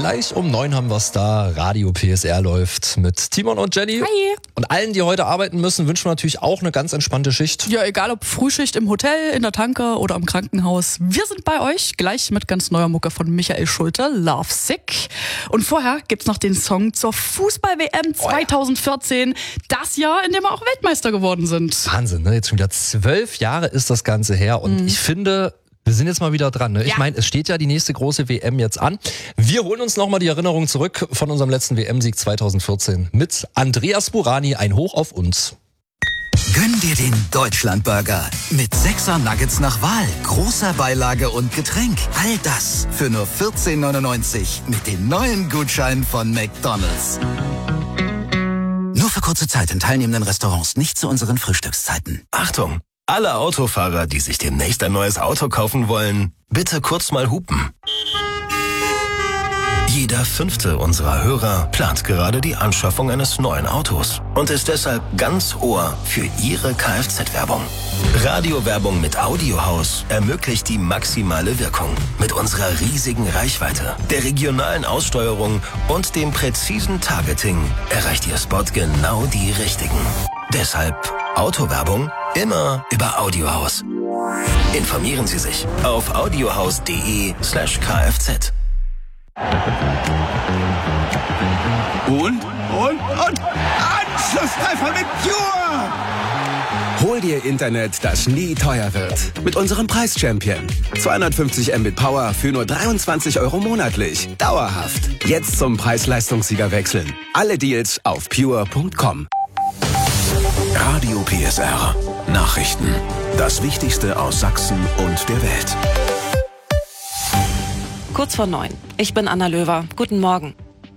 Gleich um 9 haben wir es da. Radio PSR läuft mit Timon und Jenny. Hi. Und allen, die heute arbeiten müssen, wünschen wir natürlich auch eine ganz entspannte Schicht. Ja, egal ob Frühschicht im Hotel, in der Tanke oder im Krankenhaus. Wir sind bei euch, gleich mit ganz neuer Mucke von Michael Schulte, Love Sick. Und vorher gibt's noch den Song zur Fußball-WM 2014. Das Jahr, in dem wir auch Weltmeister geworden sind. Wahnsinn, ne? Jetzt schon wieder 12 Jahre ist das Ganze her. Und ich finde, wir sind jetzt mal wieder dran. Ne? Ich meine, es steht ja die nächste große WM jetzt an. Wir holen uns nochmal die Erinnerung zurück von unserem letzten WM-Sieg 2014 mit Andreas Burani. Ein Hoch auf uns. Gönn dir den Deutschlandburger mit 6er Nuggets nach Wahl, großer Beilage und Getränk. All das für nur 14,99 mit dem neuen Gutschein von McDonald's. Nur für kurze Zeit in teilnehmenden Restaurants, nicht zu unseren Frühstückszeiten. Achtung! Alle Autofahrer, die sich demnächst ein neues Auto kaufen wollen, bitte kurz mal hupen. Jeder 5. unserer Hörer plant gerade die Anschaffung eines neuen Autos und ist deshalb ganz Ohr für Ihre Kfz-Werbung. Radiowerbung mit Audiohaus ermöglicht die maximale Wirkung. Mit unserer riesigen Reichweite, der regionalen Aussteuerung und dem präzisen Targeting erreicht Ihr Spot genau die Richtigen. Deshalb Autowerbung immer über Audiohaus. Informieren Sie sich auf audiohaus.de/kfz. Und Anschlusstreffer mit Pure! Hol dir Internet, das nie teuer wird. Mit unserem Preis-Champion. 250 Mbit Power für nur 23 € monatlich. Dauerhaft. Jetzt zum Preis-Leistungssieger wechseln. Alle Deals auf pure.com. Radio PSR. Nachrichten. Das Wichtigste aus Sachsen und der Welt. Kurz vor 9. Ich bin Anna Löwer. Guten Morgen.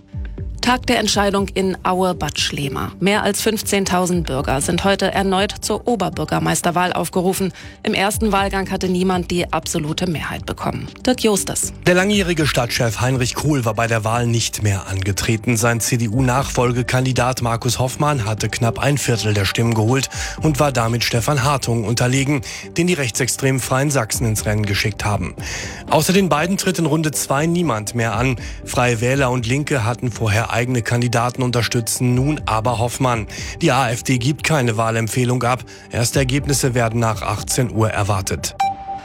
Tag der Entscheidung in Aue-Bad Schlema. Mehr als 15.000 Bürger sind heute erneut zur Oberbürgermeisterwahl aufgerufen. Im ersten Wahlgang hatte niemand die absolute Mehrheit bekommen. Dirk Justus. Der langjährige Stadtchef Heinrich Kohl war bei der Wahl nicht mehr angetreten. Sein CDU-Nachfolgekandidat Markus Hoffmann hatte knapp 1/4 der Stimmen geholt und war damit Stefan Hartung unterlegen, den die rechtsextremen Freien Sachsen ins Rennen geschickt haben. Außer den beiden tritt in Runde 2 niemand mehr an. Freie Wähler und Linke hatten vorher eigene Kandidaten unterstützen, nun aber Hoffmann. Die AfD gibt keine Wahlempfehlung ab. Erste Ergebnisse werden nach 18 Uhr erwartet.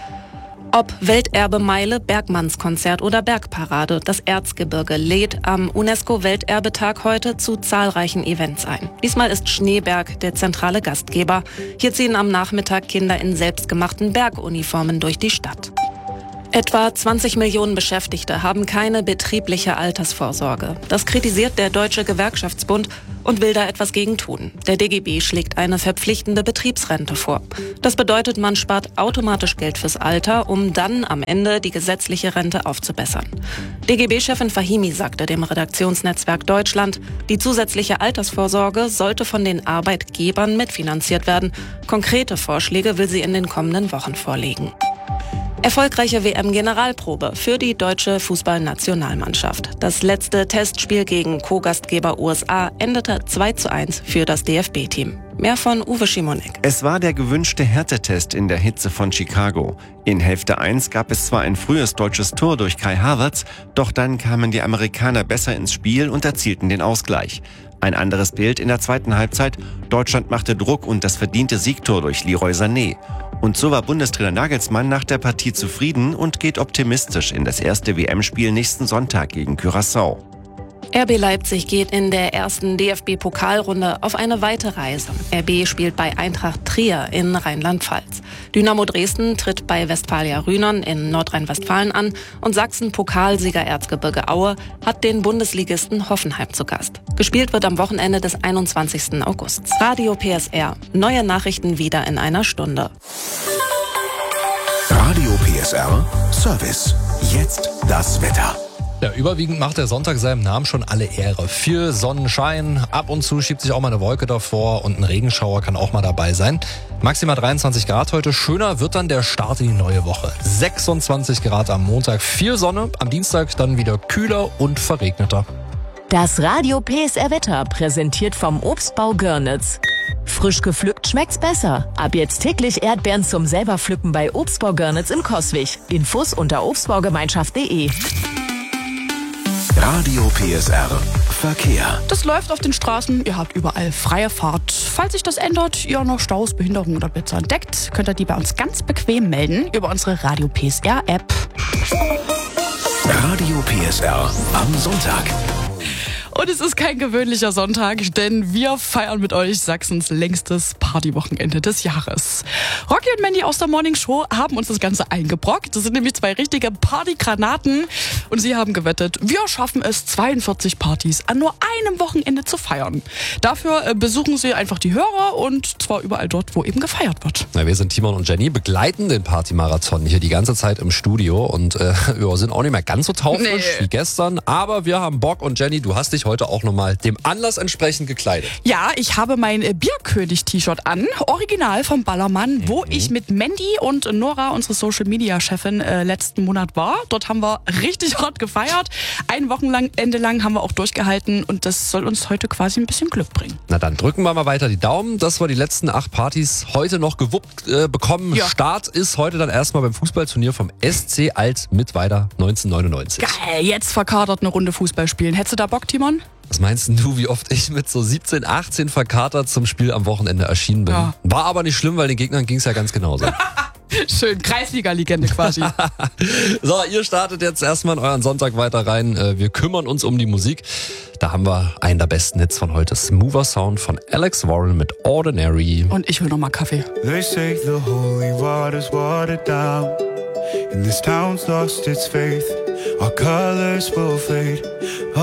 Ob Welterbe-Meile, Bergmannskonzert oder Bergparade, das Erzgebirge lädt am UNESCO-Welterbetag heute zu zahlreichen Events ein. Diesmal ist Schneeberg der zentrale Gastgeber. Hier ziehen am Nachmittag Kinder in selbstgemachten Berguniformen durch die Stadt. Etwa 20 Millionen Beschäftigte haben keine betriebliche Altersvorsorge. Das kritisiert der Deutsche Gewerkschaftsbund und will da etwas gegen tun. Der DGB schlägt eine verpflichtende Betriebsrente vor. Das bedeutet, man spart automatisch Geld fürs Alter, um dann am Ende die gesetzliche Rente aufzubessern. DGB-Chefin Fahimi sagte dem Redaktionsnetzwerk Deutschland, die zusätzliche Altersvorsorge sollte von den Arbeitgebern mitfinanziert werden. Konkrete Vorschläge will sie in den kommenden Wochen vorlegen. Erfolgreiche WM-Generalprobe für die deutsche Fußballnationalmannschaft. Das letzte Testspiel gegen Co-Gastgeber USA endete 2:1 für das DFB-Team. Mehr von Uwe Schimonek. Es war der gewünschte Härtetest in der Hitze von Chicago. In Hälfte 1 gab es zwar ein frühes deutsches Tor durch Kai Havertz, doch dann kamen die Amerikaner besser ins Spiel und erzielten den Ausgleich. Ein anderes Bild in der zweiten Halbzeit. Deutschland machte Druck und das verdiente Siegtor durch Leroy Sané. Und so war Bundestrainer Nagelsmann nach der Partie zufrieden und geht optimistisch in das erste WM-Spiel nächsten Sonntag gegen Curaçao. RB Leipzig geht in der ersten DFB-Pokalrunde auf eine weite Reise. RB spielt bei Eintracht Trier in Rheinland-Pfalz. Dynamo Dresden tritt bei Westfalia Rhynern in Nordrhein-Westfalen an und Sachsen-Pokalsieger Erzgebirge Aue hat den Bundesligisten Hoffenheim zu Gast. Gespielt wird am Wochenende des 21. August. Radio PSR. Neue Nachrichten wieder in einer Stunde. Radio PSR Service. Jetzt das Wetter. Ja, überwiegend macht der Sonntag seinem Namen schon alle Ehre. Viel Sonnenschein, ab und zu schiebt sich auch mal eine Wolke davor und ein Regenschauer kann auch mal dabei sein. Maximal 23 Grad heute. Schöner wird dann der Start in die neue Woche. 26 Grad am Montag, viel Sonne, am Dienstag dann wieder kühler und verregneter. Das Radio PSR Wetter präsentiert vom Obstbau Görnitz. Frisch gepflückt schmeckt's besser. Ab jetzt täglich Erdbeeren zum selber pflücken bei Obstbau Görnitz in Coswig. Infos unter obstbaugemeinschaft.de. Radio PSR Verkehr. Das läuft auf den Straßen, ihr habt überall freie Fahrt. Falls sich das ändert, ihr noch Staus, Behinderungen oder Blitzer entdeckt, könnt ihr die bei uns ganz bequem melden über unsere Radio PSR App. Radio PSR am Sonntag. Und es ist kein gewöhnlicher Sonntag, denn wir feiern mit euch Sachsens längstes Partywochenende des Jahres. Rocky und Mandy aus der Morning Show haben uns das Ganze eingebrockt. Das sind nämlich zwei richtige Partygranaten. Und sie haben gewettet, wir schaffen es, 42 Partys an nur einem Wochenende zu feiern. Dafür besuchen sie einfach die Hörer und zwar überall dort, wo eben gefeiert wird. Na, wir sind Timon und Jenny, begleiten den Partymarathon hier die ganze Zeit im Studio und wir sind auch nicht mehr ganz so taufrisch wie gestern, aber wir haben Bock und Jenny, du hast dich heute auch nochmal dem Anlass entsprechend gekleidet. Ja, ich habe mein Bierkönig-T-Shirt an, original vom Ballermann, wo ich mit Mandy und Nora, unsere Social-Media-Chefin, letzten Monat war. Dort haben wir richtig hart gefeiert. Ein Wochenende lang haben wir auch durchgehalten und das soll uns heute quasi ein bisschen Glück bringen. Na dann drücken wir mal weiter die Daumen, dass wir die letzten 8 Partys heute noch gewuppt bekommen. Ja. Start ist heute dann erstmal beim Fußballturnier vom SC Alt-Mittweida 1999. Geil, jetzt verkatert eine Runde Fußball spielen. Hättest du da Bock, Timon? Was meinst du, wie oft ich mit so 17, 18 verkatert zum Spiel am Wochenende erschienen bin? Ja. War aber nicht schlimm, weil den Gegnern ging es ja ganz genauso. Schön, Kreisliga-Legende quasi. So, ihr startet jetzt erstmal in euren Sonntag weiter rein. Wir kümmern uns um die Musik. Da haben wir einen der besten Hits von heute. Smoother Sound von Alex Warren mit Ordinary. Und ich will nochmal Kaffee. They say the holy water's watered down, and this town's lost its faith. Our colors will fade.